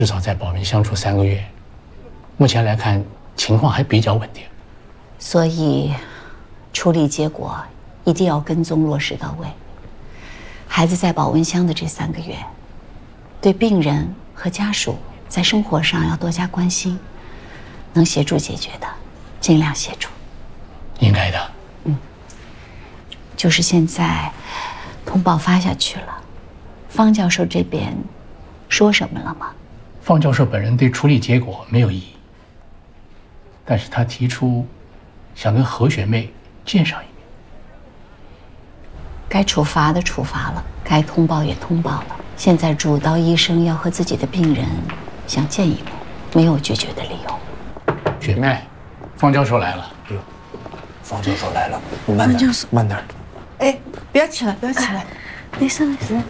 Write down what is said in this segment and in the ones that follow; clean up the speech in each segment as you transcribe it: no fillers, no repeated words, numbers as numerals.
至少在保民相处3个月，目前来看情况还比较稳定。 所以，处理结果一定要跟踪落实到位。孩子在保温箱的这3个月，对病人和家属在生活上要多加关心，能协助解决的，尽量协助。 应该的。 就是现在，通报发下去了，方教授这边说什么了吗？ 方教授本人对处理结果没有异议，但是他提出想跟何学妹见上一面。 该处罚的处罚了，该通报也通报了。现在主刀医生要和自己的病人想见一面，没有拒绝的理由。 学妹，方教授来了。 哎呦，方教授来了，你慢点，慢点。 哎，不要起来，不要起来， 没事没事，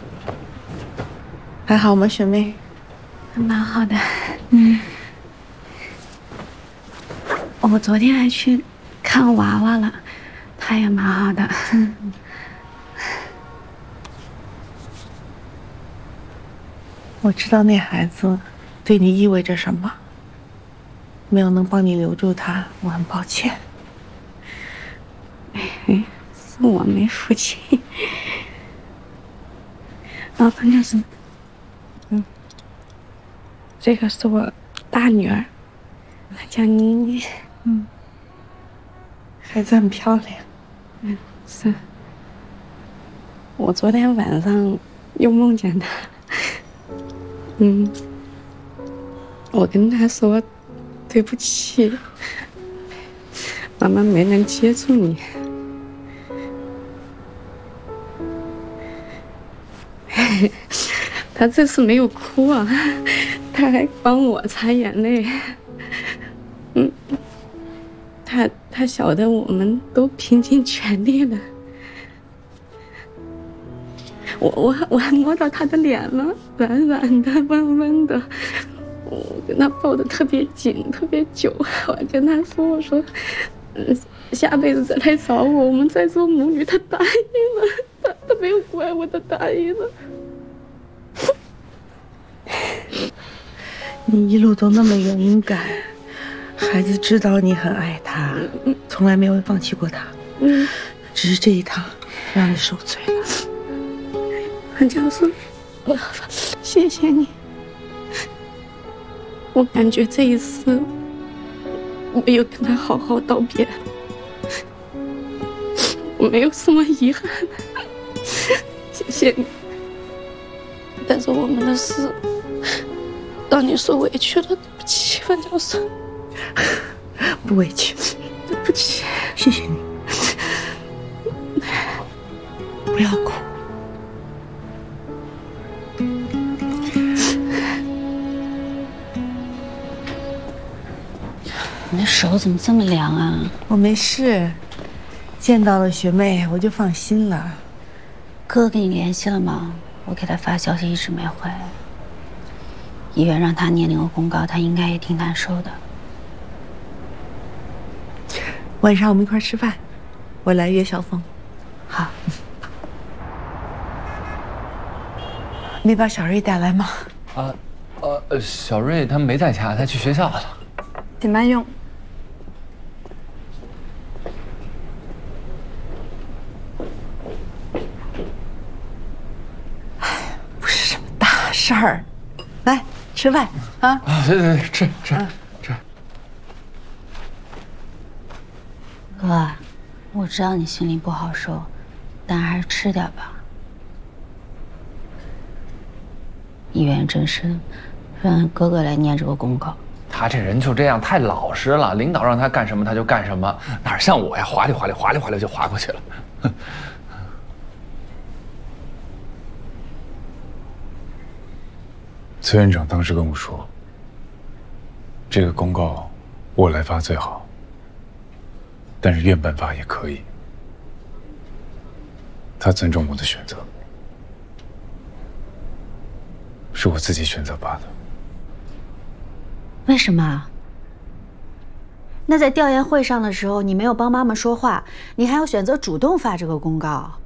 还好吗，学妹？ 蛮好的。我昨天还去看娃娃了，他也蛮好的。 我知道那孩子对你意味着什么，没有能帮你留住他，我很抱歉。 是我没福气。方教授，这个是我大女儿，她叫妮妮。 孩子很漂亮。 是。我昨天晚上又梦见她。我跟她说对不起，妈妈没能接住你。他这次没有哭啊，他还帮我擦眼泪。他晓得我们都拼尽全力了。我还摸到他的脸了，软软的，温温的。我跟他抱得特别紧，特别久。我还跟他说，我说，下辈子再来找我，我们再做母女。他答应了，他没有怪我，他答应了。 你一路都那么勇敢，孩子知道你很爱他，从来没有放弃过他。只是这一趟让你受罪了。 韩教授，谢谢你。我感觉这一次我有跟他好好道别，我没有什么遗憾。谢谢你。但是我们的事让你受委屈了，对不起，范教授。 不委屈， 对不起， 谢谢你。不要哭。 你的手怎么这么凉啊？ 我没事，见到了学妹我就放心了。 哥跟你联系了吗？我给他发消息一直没回。医院让他念那个公告，他应该也挺难受的。 晚上我们一块吃饭，我来约小凤。 好。 没把小瑞带来吗？ 小瑞他没在家，他去学校了。 请慢用。 不是什么大事儿，来吃饭啊！ 对，吃。 哥，我知道你心里不好受，但还是吃点吧。医院真是让哥哥来念这个公告。 他这人就这样，太老实了。领导让他干什么他就干什么，哪像我呀，滑溜就滑过去了。 崔院长当时跟我说，这个公告我来发最好，但是院办发也可以。他尊重我的选择，是我自己选择发的。 为什么？那在调研会上的时候，你没有帮妈妈说话，你还要选择主动发这个公告。